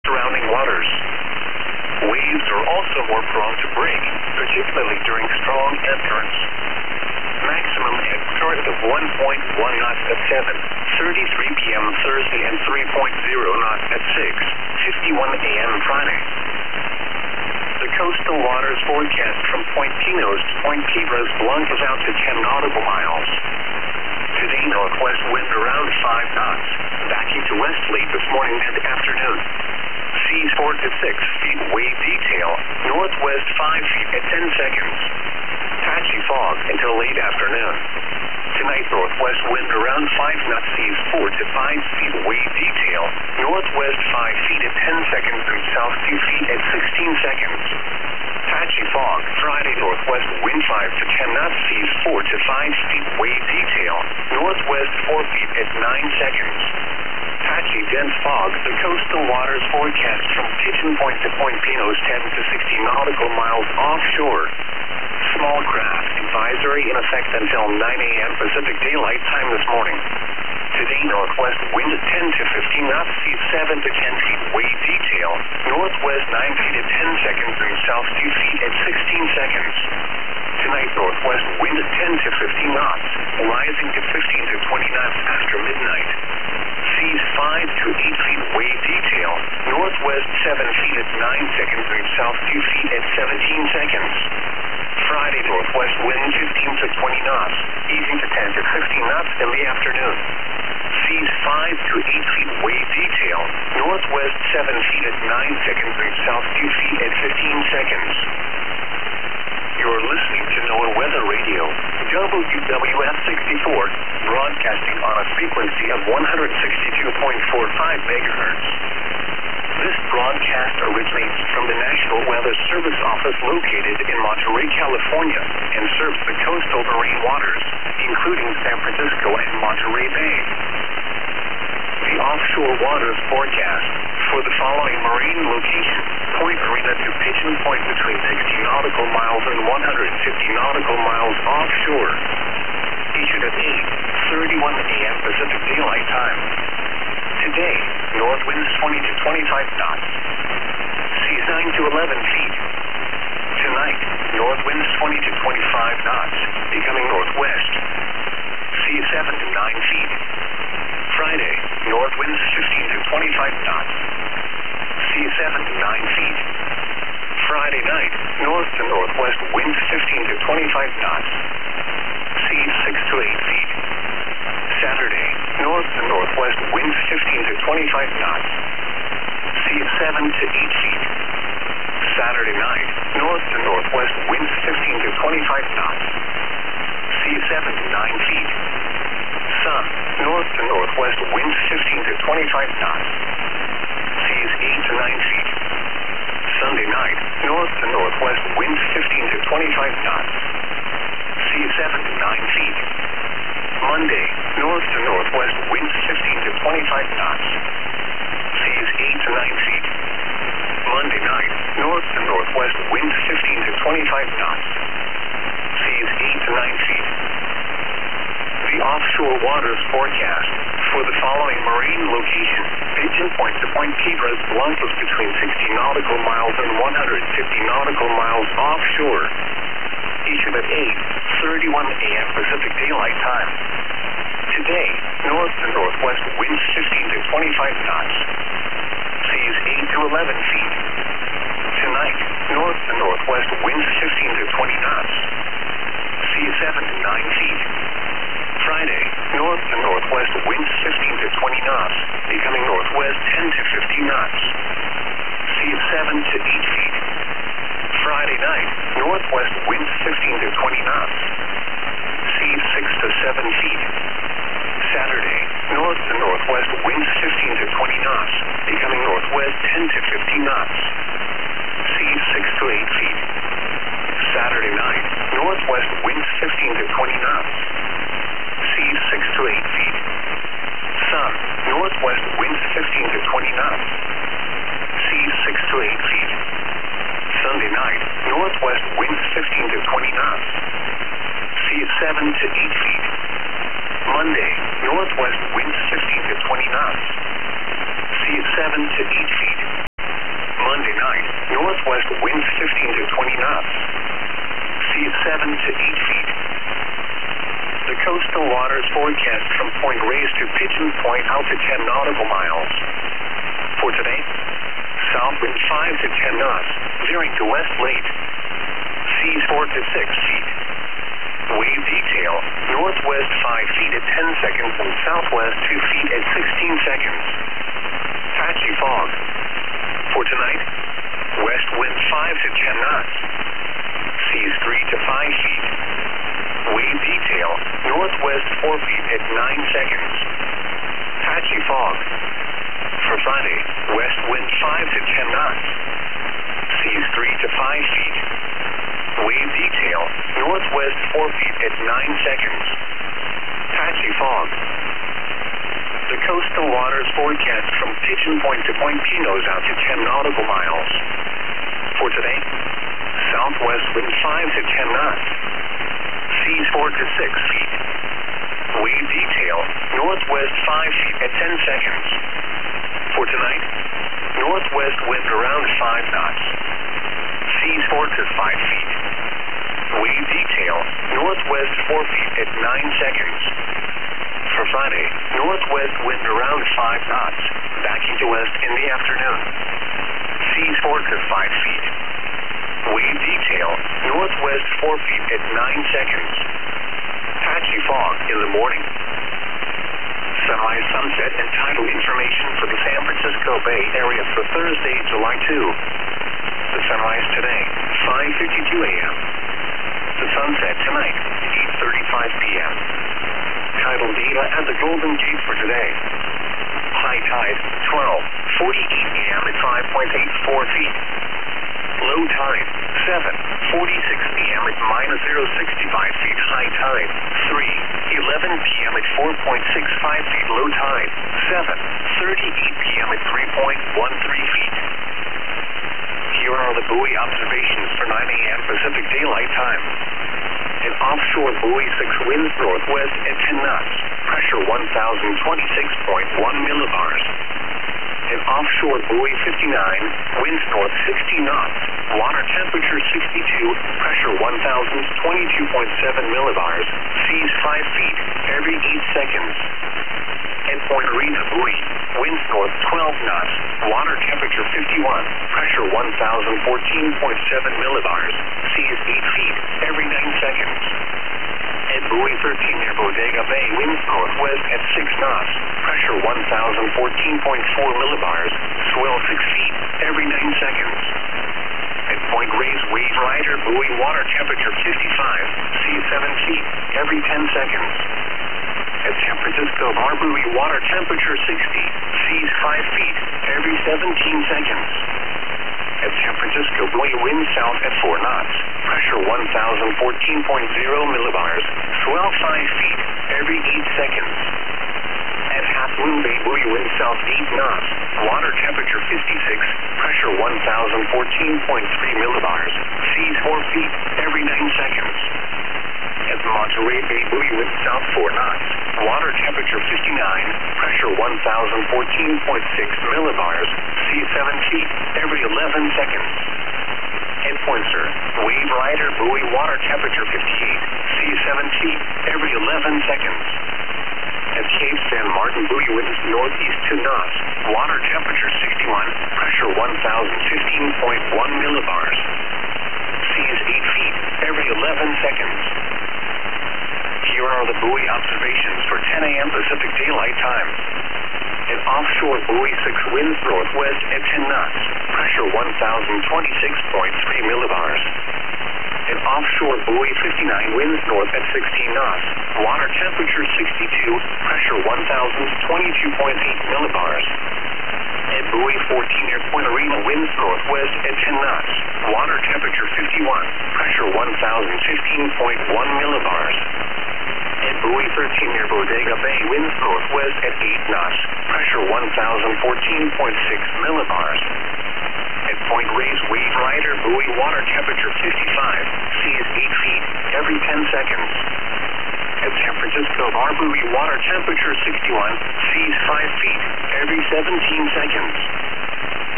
surrounding waters. Waves are also more prone to break, particularly during strong ebb currents. Maximum ebb current of 1.1 knots at 7:33 p.m. Thursday and 3.0 knots at 6:51 a.m. Friday. The coastal waters forecast from Point Pinos to Point Piedras Blancas out to 10 nautical miles. Today, northwest wind around 5 knots, backing to west late this morning and afternoon. Seas 4 to 6 feet wave detail, northwest 5 feet at 10 seconds. Patchy fog until late afternoon. Tonight, northwest wind around 5 knots, seas 4 to 5 feet wave detail, northwest 5 feet at 10 seconds and south 2 feet at 16 seconds. Patchy fog, Friday, northwest wind 5 to 10 knots, seas 4 to 5 feet wave detail, northwest 4 feet at 9 seconds. Patchy dense fog, the coastal waters forecast from Pigeon Point to Point Pinos 10 to 60 nautical miles offshore. Small craft advisory in effect until 9 a.m. Pacific Daylight Time this morning. Today, northwest wind at 10 to 15 knots, seas 7 to 10 feet wave detail, northwest 9 feet at 10 seconds and south 2 feet at 16 seconds. Tonight, northwest wind at 10 to 15 knots, rising to 15 to 20 knots after midnight. Seas 5 to 8 feet wave detail, northwest 7 feet at 9 seconds and south 2 feet at 17 seconds. Friday, northwest wind 15 to 20 knots, easing to 10 to 15 knots in the afternoon. Seas 5 to 8 feet wave detail, northwest 7 feet at 9 seconds and south 2 feet at 15 seconds. You're listening to NOAA Weather Radio, WWF 64, broadcasting on a frequency of 162.45 megahertz. This broadcast originates from the National Weather Service office located in Monterey, California, and serves the coastal marine waters, including San Francisco and Monterey Bay. The offshore waters forecast for the following marine locations: Point Arena to Pigeon Point between 60 nautical miles and 150 nautical miles offshore. Issued at 8:31 a.m. Pacific Daylight Time. Today, north winds 20 to 25 knots. Seas 9 to 11 feet. Tonight, north winds 20 to 25 knots, becoming northwest. Seas 7 to 9 feet. Friday, north winds 15 to 25 knots. Seas 7 to 9 feet. Friday night, north to northwest winds 15 to 25 knots. Seas 6 to 8 feet. Saturday, north to northwest winds 15 to 25 knots. Seas 7 to 8 feet. Saturday night, north to northwest winds 15 to 25 knots. Seas 7 to 9 feet. Sun, north to northwest winds 15 to 25 knots. Seas 8 to 9 feet. Sunday night, north to northwest winds 15 to 25 knots. Seas 7 to 9 feet. Monday, north to northwest winds 15 to 25 knots. Seas 8 to 9 feet. Monday night, north to northwest winds 15 to 25 knots. Seas 8 to 9 feet. The offshore waters forecast for the following marine location: Pigeon Point to Point Piedras Blancas between 60 nautical miles and 150 nautical miles offshore. Issued at 8:31 a.m. Pacific Daylight Time. Today, north to northwest winds 15 to 25 knots. Seas 8 to 11 feet. Tonight, north to northwest winds 15 to 20 knots. Seas 7 to 9 feet. Friday, north to northwest winds 15 to 20 knots, becoming northwest 10 to 15 knots. Seas 7 to 8 feet. Friday night, northwest winds 15 to 20 knots. Seas 6 to 7 feet. Saturday, north to northwest winds 15 to 20 knots, becoming northwest 10 to 15 knots. Seas 6 to 8 feet. Saturday night, northwest winds 15 to 20 knots. Seas 6 to 8 feet. Sun, northwest winds 15 to 20 knots. Seas 6 to 8 feet. Sunday night, northwest winds 15 to 20 knots. Seas 7 to 8 feet. Monday, northwest winds 15 to 20 knots. Seas 7 to 8 feet. northwest winds 15 to 20 knots. Seas 7 to 8 feet. The coastal waters forecast from Point Reyes to Pigeon Point out to 10 nautical miles. For today, south wind 5 to 10 knots, veering to west late. Seas 4 to 6 feet. Wave detail, northwest 5 feet at 10 seconds and southwest 2 feet at 16 seconds. Patchy fog. For tonight, west wind 5 to 10 knots. Seas 3 to 5 feet. Wave detail, northwest 4 feet at 9 seconds. Patchy fog. For Friday, west wind 5 to 10 knots. Seas 3 to 5 feet. Wave detail, northwest 4 feet at 9 seconds. Patchy fog. The coastal waters forecast from Pigeon Point to Point Pinos out to 10 nautical miles. For today, southwest wind 5 to 10 knots. Seas 4 to 6 feet. Wave detail, northwest 5 feet at 10 seconds. For tonight, northwest wind around 5 knots. Seas 4 to 5 feet. Wave detail, northwest 4 feet at 9 seconds. For Friday, northwest wind around 5 knots, backing to west in the afternoon. Seas 4 to 5 feet. Wave detail, northwest 4 feet at 9 seconds. Patchy fog in the morning. Sunrise, sunset, and tidal information for the San Francisco Bay Area for Thursday, July 2. The sunrise today, 5:52 a.m. The sunset tonight, 8:35 p.m. Tidal data at the Golden Gate for today. High tide, 12:48 a.m. at 5.84 feet. Low tide, 7:46 p.m. at -0.65 feet. High tide, 3:11 p.m. at 4.65 feet. Low tide, 7:38 p.m. at 3.13 feet. Here are the buoy observations for 9 a.m. Pacific Daylight Time. An offshore buoy 6 winds northwest at 10 knots. Pressure 1,026.1 millibars. An offshore buoy 59, winds north 60 knots. Water temperature 62, pressure 1,022.7 millibars. Seas 5 feet every 8 seconds. At Point Reyes buoy, winds north 12 knots. Water temperature 51, pressure 1,014.7 millibars. Seas 8 feet every 9 seconds. At buoy 13 near Bodega Bay, winds northwest at 6 knots. Pressure 1,014.4 millibars. Swell 6 feet every 9 seconds. At Point Reyes Wave Rider buoy, water temperature 55. Seas 7 feet every 10 seconds. At San Francisco Bar buoy, water temperature 60. Seas 5 feet every 17 seconds. At San Francisco buoy, wind south at 4 knots. Pressure 1,014.0 millibars. Swell 5 feet every 8 seconds. At Half Moon Bay buoy, wind south 8 knots. Water temperature 56. Pressure 1,014.3 millibars. Seas 4 feet every 9 seconds. At Monterey Bay buoy, wind south 4 knots. Water temperature 59. Pressure 1,014.6 millibars. Seas 7 feet every 11 seconds. At Pointer, Wave Rider buoy, water temperature 58. Seas 7 feet every 11 seconds. At Cape San Martin buoy, winds northeast 2 knots. Water temperature 61. Pressure 1,015.1 millibars. Seas 8 feet every 11 seconds. Here are the buoy observations for 10 a.m. Pacific Daylight Time. An offshore buoy 6 winds northwest at 10 knots. Pressure 1,026.3 millibars. An offshore buoy 59 winds north at 16 knots. Water temperature 62. Pressure 1,022.8 millibars. At buoy 14 near Point Arena, winds northwest at 10 knots. Water temperature 51. Pressure 1,015.1 millibars. At buoy 13 near Bodega Bay, winds northwest at 8 knots. Pressure 1,014.6 millibars. At Point Reyes Wave Rider buoy, water temperature 55. Seas 8 feet every 10 seconds. At San Francisco Bar buoy, water temperature 61. Seas 5 feet every 17 seconds.